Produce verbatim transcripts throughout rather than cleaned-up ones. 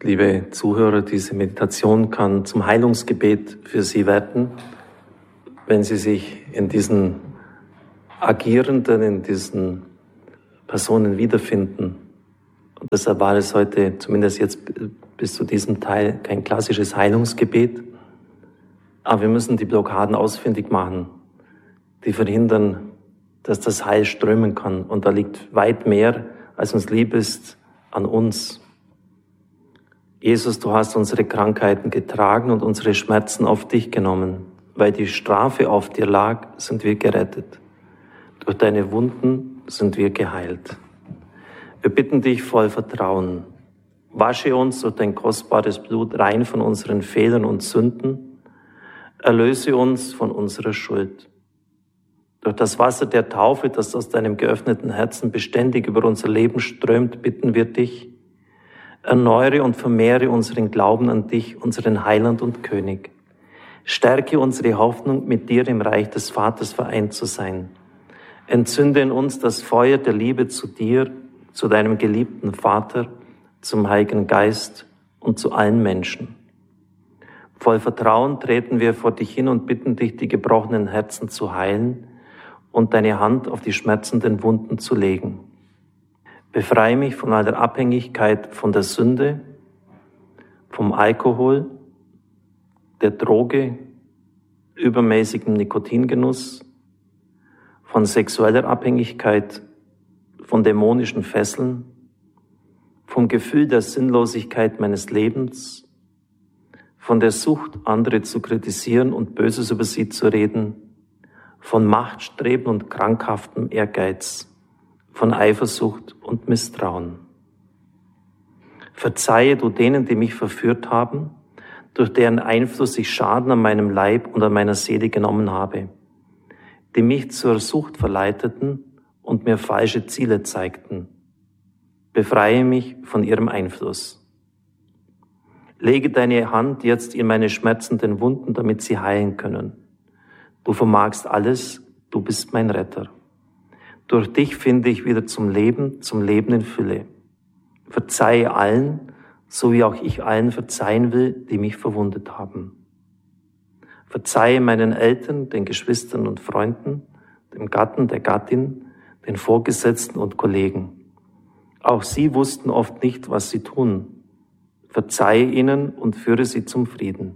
Liebe Zuhörer, diese Meditation kann zum Heilungsgebet für Sie werden, wenn Sie sich in diesen Agierenden, in diesen Personen wiederfinden. Und deshalb war es heute, zumindest jetzt bis zu diesem Teil, kein klassisches Heilungsgebet. Aber wir müssen die Blockaden ausfindig machen, die verhindern, dass das Heil strömen kann. Und da liegt weit mehr, als uns lieb ist, an uns. Jesus, du hast unsere Krankheiten getragen und unsere Schmerzen auf dich genommen. Weil die Strafe auf dir lag, sind wir gerettet. Durch deine Wunden sind wir geheilt. Wir bitten dich voll Vertrauen. Wasche uns durch dein kostbares Blut rein von unseren Fehlern und Sünden. Erlöse uns von unserer Schuld. Durch das Wasser der Taufe, das aus deinem geöffneten Herzen beständig über unser Leben strömt, bitten wir dich, erneuere und vermehre unseren Glauben an dich, unseren Heiland und König. Stärke unsere Hoffnung, mit dir im Reich des Vaters vereint zu sein. Entzünde in uns das Feuer der Liebe zu dir, zu deinem geliebten Vater, zum Heiligen Geist und zu allen Menschen. Voll Vertrauen treten wir vor dich hin und bitten dich, die gebrochenen Herzen zu heilen und deine Hand auf die schmerzenden Wunden zu legen. Befreie mich von aller Abhängigkeit von der Sünde, vom Alkohol, der Droge, übermäßigem Nikotingenuss, von sexueller Abhängigkeit, von dämonischen Fesseln, vom Gefühl der Sinnlosigkeit meines Lebens, von der Sucht, andere zu kritisieren und Böses über sie zu reden, von Machtstreben und krankhaftem Ehrgeiz, von Eifersucht und Misstrauen. Verzeihe du denen, die mich verführt haben, durch deren Einfluss ich Schaden an meinem Leib und an meiner Seele genommen habe, die mich zur Sucht verleiteten und mir falsche Ziele zeigten. Befreie mich von ihrem Einfluss. Lege deine Hand jetzt in meine schmerzenden Wunden, damit sie heilen können. Du vermagst alles, du bist mein Retter. Durch dich finde ich wieder zum Leben, zum Leben in Fülle. Verzeihe allen, so wie auch ich allen verzeihen will, die mich verwundet haben. Verzeihe meinen Eltern, den Geschwistern und Freunden, dem Gatten, der Gattin, den Vorgesetzten und Kollegen. Auch sie wussten oft nicht, was sie tun. Verzeihe ihnen und führe sie zum Frieden.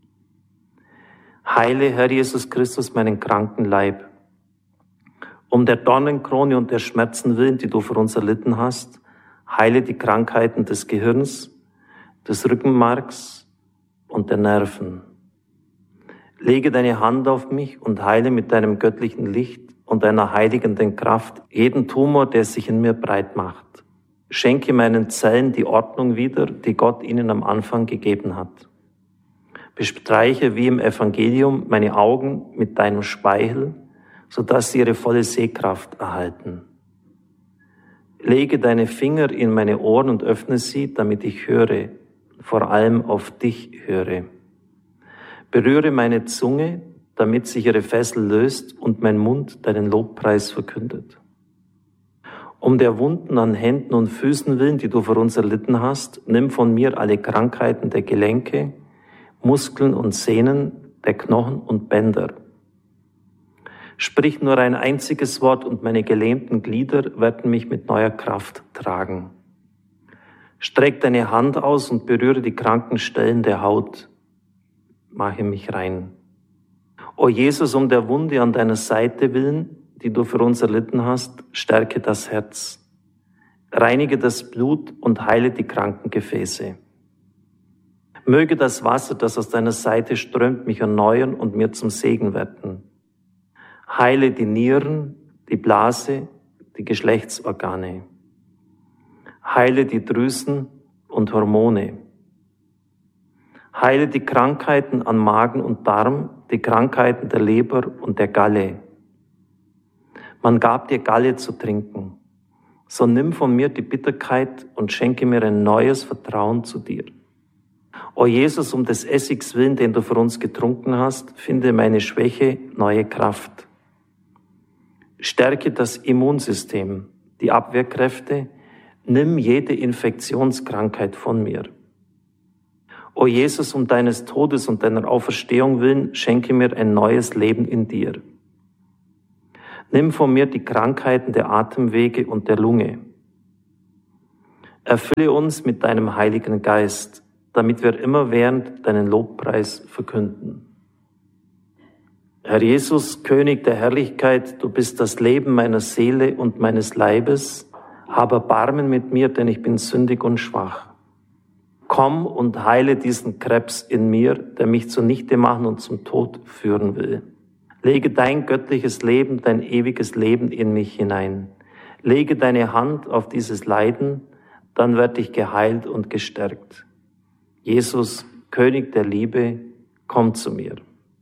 Heile, Herr Jesus Christus, meinen kranken Leib. Um der Dornenkrone und der Schmerzen willen, die du für uns erlitten hast, heile die Krankheiten des Gehirns, des Rückenmarks und der Nerven. Lege deine Hand auf mich und heile mit deinem göttlichen Licht und deiner heiligenden Kraft jeden Tumor, der sich in mir breit macht. Schenke meinen Zellen die Ordnung wieder, die Gott ihnen am Anfang gegeben hat. Bestreiche wie im Evangelium meine Augen mit deinem Speichel, sodass sie ihre volle Sehkraft erhalten. Lege deine Finger in meine Ohren und öffne sie, damit ich höre, vor allem auf dich höre. Berühre meine Zunge, damit sich ihre Fessel löst und mein Mund deinen Lobpreis verkündet. Um der Wunden an Händen und Füßen willen, die du für uns erlitten hast, nimm von mir alle Krankheiten der Gelenke, Muskeln und Sehnen, der Knochen und Bänder. Sprich nur ein einziges Wort und meine gelähmten Glieder werden mich mit neuer Kraft tragen. Streck deine Hand aus und berühre die kranken Stellen der Haut. Mache mich rein. O Jesus, um der Wunde an deiner Seite willen, die du für uns erlitten hast, stärke das Herz. Reinige das Blut und heile die kranken Gefäße. Möge das Wasser, das aus deiner Seite strömt, mich erneuern und mir zum Segen werden. Heile die Nieren, die Blase, die Geschlechtsorgane. Heile die Drüsen und Hormone. Heile die Krankheiten an Magen und Darm, die Krankheiten der Leber und der Galle. Man gab dir Galle zu trinken. So nimm von mir die Bitterkeit und schenke mir ein neues Vertrauen zu dir. O Jesus, um des Essigs willen, den du für uns getrunken hast, finde meine Schwäche neue Kraft. Stärke das Immunsystem, die Abwehrkräfte, nimm jede Infektionskrankheit von mir. O Jesus, um deines Todes und deiner Auferstehung willen, schenke mir ein neues Leben in dir. Nimm von mir die Krankheiten der Atemwege und der Lunge. Erfülle uns mit deinem Heiligen Geist, damit wir immerwährend deinen Lobpreis verkünden. Herr Jesus, König der Herrlichkeit, du bist das Leben meiner Seele und meines Leibes. Hab Erbarmen mit mir, denn ich bin sündig und schwach. Komm und heile diesen Krebs in mir, der mich zunichte machen und zum Tod führen will. Lege dein göttliches Leben, dein ewiges Leben in mich hinein. Lege deine Hand auf dieses Leiden, dann werde ich geheilt und gestärkt. Jesus, König der Liebe, komm zu mir.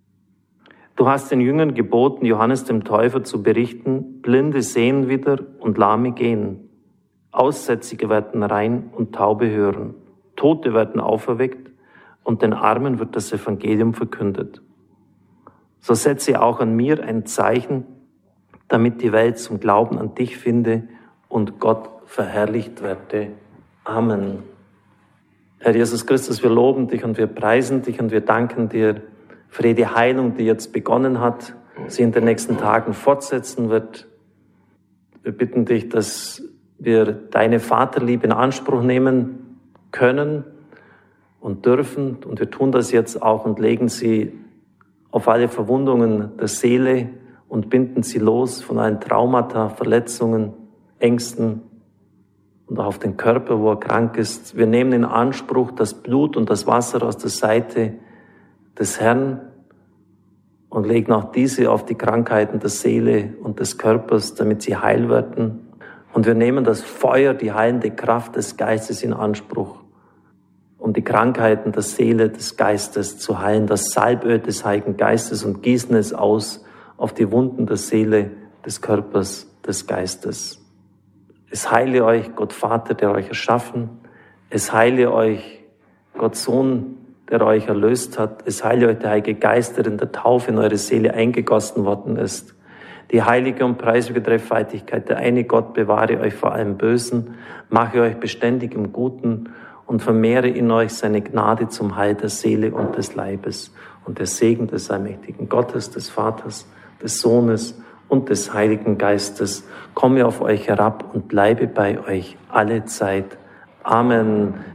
Du hast den Jüngern geboten, Johannes dem Täufer zu berichten, Blinde sehen wieder und Lahme gehen. Aussätzige werden rein und Taube hören. Tote werden auferweckt und den Armen wird das Evangelium verkündet. So setze auch an mir ein Zeichen, damit die Welt zum Glauben an dich finde und Gott verherrlicht werde. Amen. Herr Jesus Christus, wir loben dich und wir preisen dich und wir danken dir für die Heilung, die jetzt begonnen hat, sie in den nächsten Tagen fortsetzen wird. Wir bitten dich, dass wir deine Vaterliebe in Anspruch nehmen können und dürfen. Und wir tun das jetzt auch und legen sie auf alle Verwundungen der Seele und binden sie los von allen Traumata, Verletzungen, Ängsten und auch auf den Körper, wo er krank ist. Wir nehmen in Anspruch das Blut und das Wasser aus der Seite des Herrn und legen auch diese auf die Krankheiten der Seele und des Körpers, damit sie heil werden. Und wir nehmen das Feuer, die heilende Kraft des Geistes in Anspruch, um die Krankheiten der Seele, des Geistes zu heilen, das Salböl des Heiligen Geistes und gießen es aus auf die Wunden der Seele, des Körpers, des Geistes. Es heile euch Gott Vater, der euch erschaffen. Es heile euch Gott Sohn, der euch erlöst hat. Es heile euch der Heilige Geist, der in der Taufe in eure Seele eingegossen worden ist. Die heilige und preiswürdige Dreifaltigkeit, der eine Gott bewahre euch vor allem Bösen, mache euch beständig im Guten und vermehre in euch seine Gnade zum Heil der Seele und des Leibes. Und der Segen des allmächtigen Gottes, des Vaters, des Sohnes und des Heiligen Geistes komme auf euch herab und bleibe bei euch alle Zeit. Amen.